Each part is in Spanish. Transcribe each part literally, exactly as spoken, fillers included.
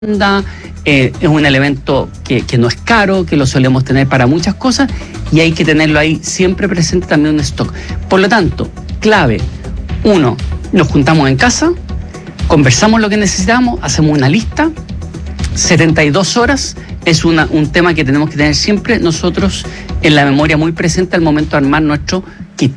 Eh, es un elemento que, que no es caro, que lo solemos tener para muchas cosas y hay que tenerlo ahí siempre presente también un stock. Por lo tanto, clave, uno, nos juntamos en casa, conversamos lo que necesitamos, hacemos una lista, setenta y dos horas es una, un tema que tenemos que tener siempre nosotros en la memoria muy presente al momento de armar nuestro kit.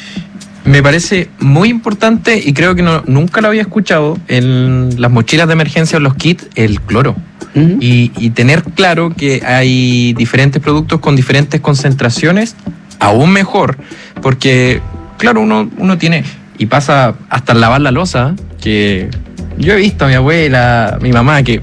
Me parece muy importante y creo que no, nunca lo había escuchado en las mochilas de emergencia o los kits, el cloro. Uh-huh. y, y tener claro que hay diferentes productos con diferentes concentraciones, aún mejor, porque claro, uno, uno tiene, y pasa hasta lavar la loza, que yo he visto a mi abuela, a mi mamá, que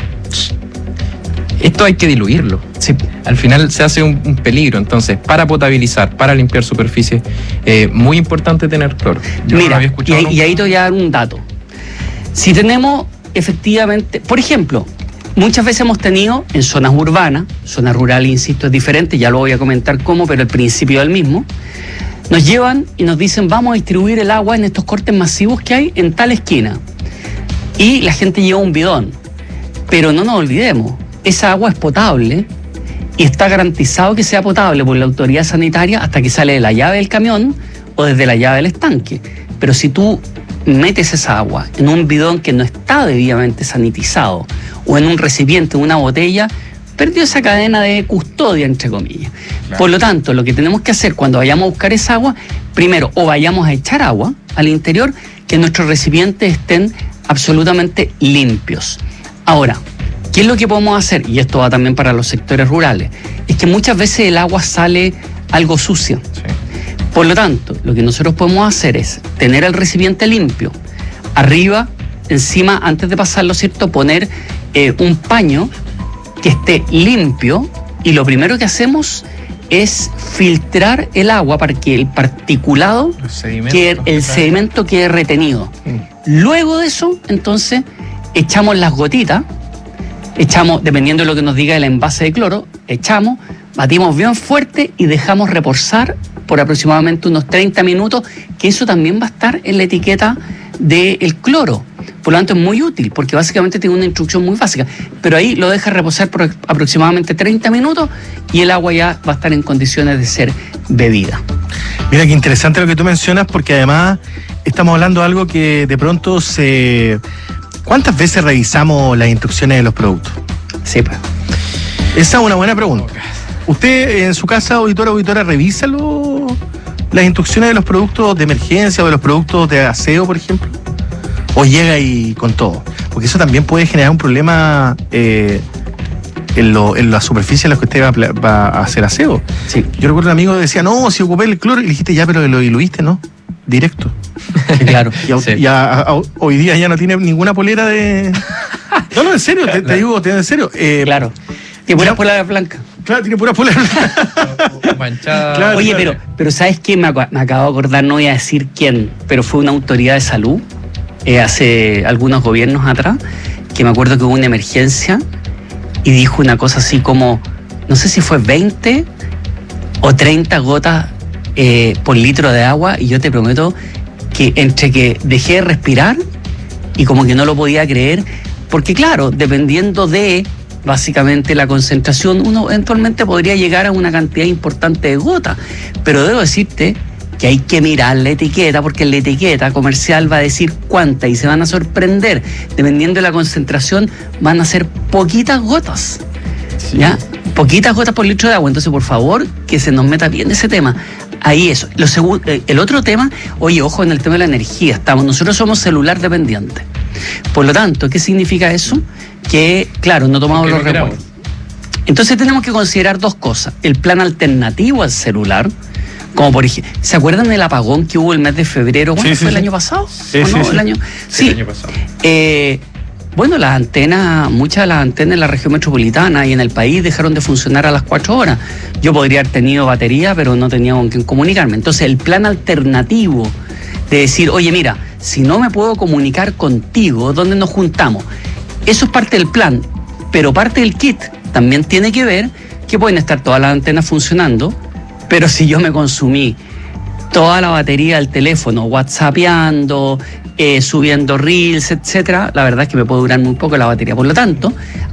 esto hay que diluirlo. Sí. Al final se hace un, un peligro. Entonces, para potabilizar, para limpiar superficies, eh, muy importante tener cloro. Yo Mira, no y, y ahí te voy a dar un dato. Si tenemos efectivamente, por ejemplo, muchas veces hemos tenido en zonas urbanas, zonas rurales, insisto, es diferente, ya lo voy a comentar cómo, pero el principio es el mismo. Nos llevan y nos dicen, vamos a distribuir el agua en estos cortes masivos que hay en tal esquina. Y la gente lleva un bidón. Pero no nos olvidemos, esa agua es potable y está garantizado que sea potable por la autoridad sanitaria hasta que sale de la llave del camión o desde la llave del estanque. Pero si tú metes esa agua en un bidón que no está debidamente sanitizado o en un recipiente, en una botella, perdió esa cadena de custodia, entre comillas. Claro. Por lo tanto, lo que tenemos que hacer cuando vayamos a buscar esa agua, primero, o vayamos a echar agua al interior, que nuestros recipientes estén absolutamente limpios. Ahora, ¿qué es lo que podemos hacer? Y esto va también para los sectores rurales. Es que muchas veces el agua sale algo sucia. Sí. Por lo tanto, lo que nosotros podemos hacer es tener el recipiente limpio. Arriba, encima, antes de pasarlo, ¿cierto? Poner eh, un paño que esté limpio y lo primero que hacemos es filtrar el agua para que el particulado, el sedimento, quede, el sedimento quede retenido. Sí. Luego de eso, entonces, echamos las gotitas, echamos, dependiendo de lo que nos diga el envase de cloro, echamos, batimos bien fuerte y dejamos reposar por aproximadamente unos treinta minutos, que eso también va a estar en la etiqueta del cloro. Por lo tanto es muy útil, porque básicamente tiene una instrucción muy básica, pero ahí lo deja reposar por aproximadamente treinta minutos y el agua ya va a estar en condiciones de ser bebida. Mira qué interesante lo que tú mencionas, porque además estamos hablando de algo que de pronto se... ¿Cuántas veces revisamos las instrucciones de los productos? Sí, pues. Esa es una buena pregunta. ¿Usted en su casa, auditora, auditora, revisa lo, las instrucciones de los productos de emergencia o de los productos de aseo, por ejemplo? ¿O llega y con todo? Porque eso también puede generar un problema eh, en, lo, en la superficie en la que usted va, va a hacer aseo. Sí. Yo recuerdo un amigo que decía, no, si ocupé el cloro, y le dijiste ya, pero lo diluiste, ¿no? Directo. Claro. Y, a, sí. y a, a, hoy día ya no tiene ninguna polera de... No, no, en serio, te, te digo, te digo en serio. Eh, claro. Tiene pura polera blanca. Claro, tiene pura polera blanca. Manchada. Claro, Oye, claro. pero pero ¿sabes qué? Me, me acabo de acordar, no voy a decir quién, pero fue una autoridad de salud eh, hace algunos gobiernos atrás, que me acuerdo que hubo una emergencia y dijo una cosa así como, no sé si fue veinte o treinta gotas eh, por litro de agua, y yo te prometo que entre que dejé de respirar y como que no lo podía creer, porque claro, dependiendo de básicamente la concentración, uno eventualmente podría llegar a una cantidad importante de gotas, pero debo decirte que hay que mirar la etiqueta, porque la etiqueta comercial va a decir cuánta y se van a sorprender, dependiendo de la concentración van a ser poquitas gotas, sí. ¿Ya? Poquitas gotas por litro de agua. Entonces, por favor, que se nos meta bien ese tema. Ahí eso. Lo segundo, el otro tema, oye, ojo en el tema de la energía, estamos, nosotros somos celular dependientes. Por lo tanto, ¿qué significa eso? Que, claro, no tomamos los recuerdos. Entonces tenemos que considerar dos cosas. El plan alternativo al celular, como por ejemplo, ¿se acuerdan del apagón que hubo el mes de febrero? ¿Cuándo sí, fue? Sí, ¿El sí. año pasado? Sí, ¿O sí, no? sí. El año, sí. sí, el año pasado. Eh, bueno, las antenas, muchas de las antenas en la región metropolitana y en el país dejaron de funcionar a las cuatro horas. Yo podría haber tenido batería, pero no tenía con quién comunicarme. Entonces el plan alternativo de decir, oye, mira, si no me puedo comunicar contigo, ¿dónde nos juntamos? Eso es parte del plan, pero parte del kit también tiene que ver que pueden estar todas las antenas funcionando, pero si yo me consumí toda la batería del teléfono, whatsappeando, eh, subiendo reels, etcétera, la verdad es que me puede durar muy poco la batería. Por lo tanto,